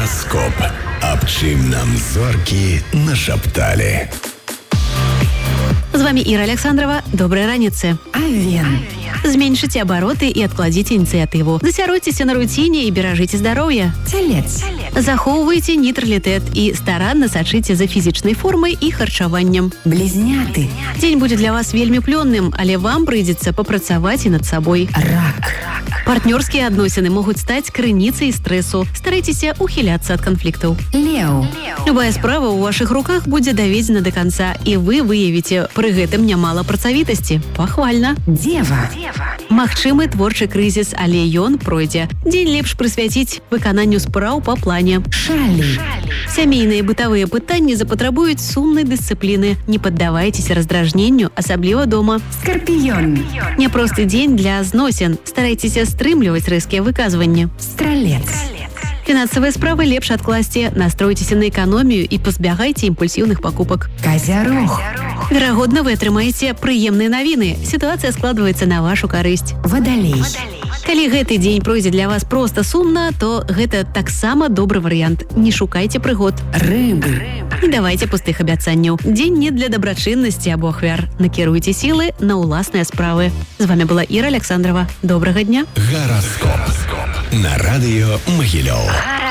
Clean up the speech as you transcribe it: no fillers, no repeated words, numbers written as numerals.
Гараскоп. Аб чым нам зоркі нашапталі. З вами Ира Александрова. Доброй раницы. Овен. Зменшите обороты и откладите инициативу. Засяройтесь на рутине и бережите здоровье. Телец. Захоўвайце нейтралітэт і старанна сачыце за фізічнай формай і харчаваннем. Близняты. Дзень будзе для вас вельмі плённым, але вам прыйдзецца папрацаваць і над сабой. Рак. Партнёрскія адносіны могуць стаць крыніцай стрэсу. Старайцеся ухіляцца ад канфліктаў. Леў. Любая справа ў вашых руках будзе даведзена да канца, і вы выявіце пры гэтым нямала працавітасці. Пахвальна. Дева. Магчымы творчы крызіс, але ён пройдзе. Дзень лепш прысвяціць выкананню спраў па плане. Шалі. Сямейныя бытавыя пытанні запатрабуюць сумнай дысцыпліны. Не паддавайцеся раздражненню, асабліва дома. Скорпіён. Няпросты дзень для зносін. Старайцеся стрымліваць рэзкія выказванні. Стралец. Фінансавыя справы лепш адкласці, настройцеся на эканомію і пазбягайце імпульсіўных пакупак. Козярог. Верагодна, вы атрымаеце прыемныя навіны. Сітуацыя складваецца на вашу карысць. Вадалей. Калі гэты дзень пройдзе для вас проста сумна, то гэта таксама добры варыянт. Не шукайце прыгод. Рыбы. Не давайце пустых абяцанняў. Дзень не для дабрачыннасці або ахвяр. Накіруйце сілы на ўласныя справы. З вами была Ира Александрова. Добрага дня. Гараскоп. На радыё Магілёў.